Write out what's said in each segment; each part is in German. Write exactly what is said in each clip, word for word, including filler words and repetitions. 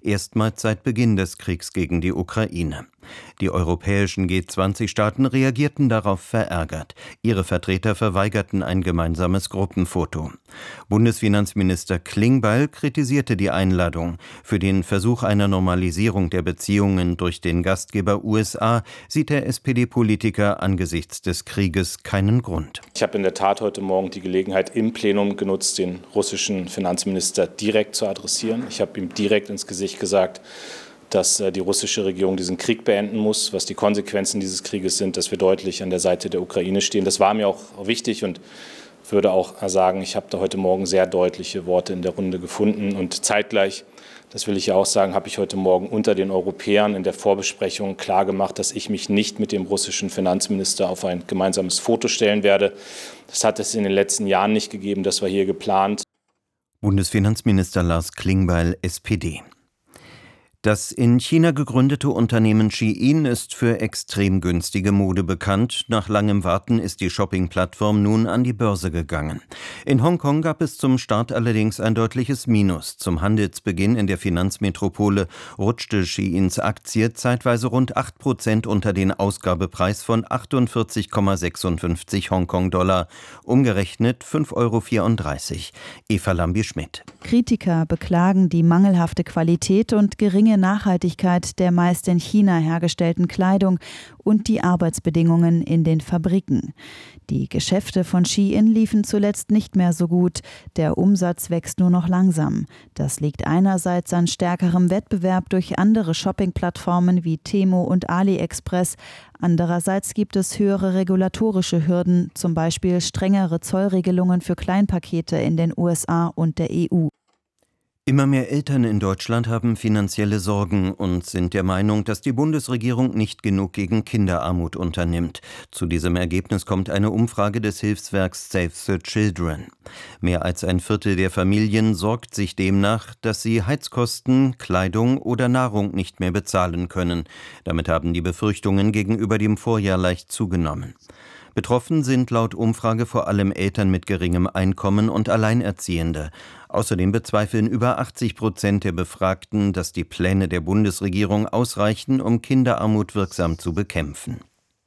erstmals seit Beginn des Kriegs gegen die Ukraine. Die europäischen G zwanzig Staaten reagierten darauf verärgert. Ihre Vertreter verweigerten ein gemeinsames Gruppenfoto. Bundesfinanzminister Klingbeil kritisierte die Einladung. Für den Versuch einer Normalisierung der Beziehungen durch den Gastgeber U S A sieht der S P D-Politiker angesichts des Krieges keinen Grund. Ich habe in der Tat heute Morgen die Gelegenheit im Plenum genutzt, den russischen Finanzminister direkt zu adressieren. Ich habe ihm direkt ins Gesicht gesagt, dass die russische Regierung diesen Krieg beenden muss, was die Konsequenzen dieses Krieges sind, dass wir deutlich an der Seite der Ukraine stehen. Das war mir auch wichtig und würde auch sagen, ich habe da heute Morgen sehr deutliche Worte in der Runde gefunden. Und zeitgleich, das will ich ja auch sagen, habe ich heute Morgen unter den Europäern in der Vorbesprechung klargemacht, dass ich mich nicht mit dem russischen Finanzminister auf ein gemeinsames Foto stellen werde. Das hat es in den letzten Jahren nicht gegeben, das war hier geplant. Bundesfinanzminister Lars Klingbeil, S P D. Das in China gegründete Unternehmen Shein ist für extrem günstige Mode bekannt. Nach langem Warten ist die Shopping-Plattform nun an die Börse gegangen. In Hongkong gab es zum Start allerdings ein deutliches Minus. Zum Handelsbeginn in der Finanzmetropole rutschte Sheins Aktie zeitweise rund acht Prozent unter den Ausgabepreis von achtundvierzig Komma sechsundfünfzig Hongkong-Dollar, umgerechnet fünf Euro vierunddreißig. Eva Lambi-Schmidt. Kritiker beklagen die mangelhafte Qualität und geringe Nachhaltigkeit der meist in China hergestellten Kleidung und die Arbeitsbedingungen in den Fabriken. Die Geschäfte von Shein liefen zuletzt nicht mehr so gut. Der Umsatz wächst nur noch langsam. Das liegt einerseits an stärkerem Wettbewerb durch andere Shopping-Plattformen wie Temu und AliExpress. Andererseits gibt es höhere regulatorische Hürden, zum Beispiel strengere Zollregelungen für Kleinpakete in den U S A und der E U. Immer mehr Eltern in Deutschland haben finanzielle Sorgen und sind der Meinung, dass die Bundesregierung nicht genug gegen Kinderarmut unternimmt. Zu diesem Ergebnis kommt eine Umfrage des Hilfswerks Save the Children. Mehr als ein Viertel der Familien sorgt sich demnach, dass sie Heizkosten, Kleidung oder Nahrung nicht mehr bezahlen können. Damit haben die Befürchtungen gegenüber dem Vorjahr leicht zugenommen. Betroffen sind laut Umfrage vor allem Eltern mit geringem Einkommen und Alleinerziehende. Außerdem bezweifeln über achtzig Prozent der Befragten, dass die Pläne der Bundesregierung ausreichen, um Kinderarmut wirksam zu bekämpfen.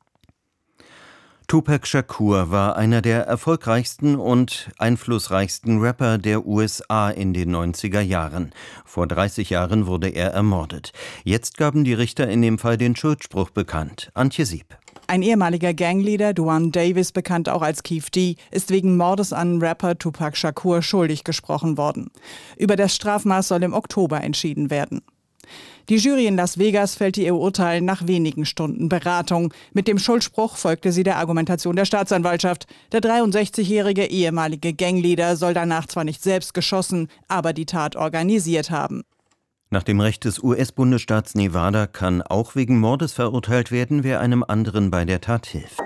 Tupac Shakur war einer der erfolgreichsten und einflussreichsten Rapper der U S A in den neunziger Jahren. Vor dreißig Jahren wurde er ermordet. Jetzt gaben die Richter in dem Fall den Schuldspruch bekannt. Antje Sieb. Ein ehemaliger Gangleader, Duane Davis, bekannt auch als Keef D, ist wegen Mordes an Rapper Tupac Shakur schuldig gesprochen worden. Über das Strafmaß soll im Oktober entschieden werden. Die Jury in Las Vegas fällte ihr Urteil nach wenigen Stunden Beratung. Mit dem Schuldspruch folgte sie der Argumentation der Staatsanwaltschaft. Der dreiundsechzigjährige ehemalige Gangleader soll danach zwar nicht selbst geschossen, aber die Tat organisiert haben. Nach dem Recht des U S-Bundesstaats Nevada kann auch wegen Mordes verurteilt werden, wer einem anderen bei der Tat hilft.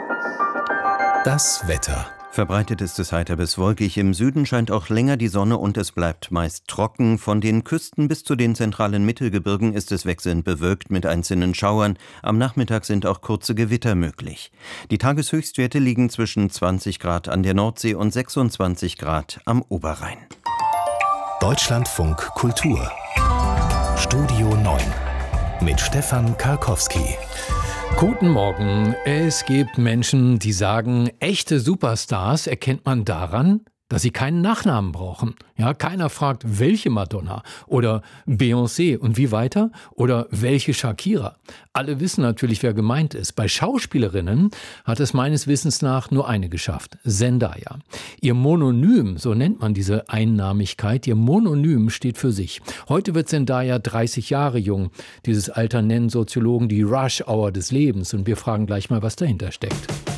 Das Wetter. Verbreitet ist es heiter bis wolkig. Im Süden scheint auch länger die Sonne und es bleibt meist trocken. Von den Küsten bis zu den zentralen Mittelgebirgen ist es wechselnd bewölkt mit einzelnen Schauern. Am Nachmittag sind auch kurze Gewitter möglich. Die Tageshöchstwerte liegen zwischen zwanzig Grad an der Nordsee und sechsundzwanzig Grad am Oberrhein. Deutschlandfunk Kultur. Studio neun mit Stefan Karkowski. Guten Morgen. Es gibt Menschen, die sagen, echte Superstars erkennt man daran, dass sie keinen Nachnamen brauchen. Ja, keiner fragt, welche Madonna oder Beyoncé und wie weiter oder welche Shakira. Alle wissen natürlich, wer gemeint ist. Bei Schauspielerinnen hat es meines Wissens nach nur eine geschafft, Zendaya. Ihr Mononym, so nennt man diese Einnamigkeit, ihr Mononym steht für sich. Heute wird Zendaya dreißig Jahre jung. Dieses Alter nennen Soziologen die Rush Hour des Lebens und wir fragen gleich mal, was dahinter steckt.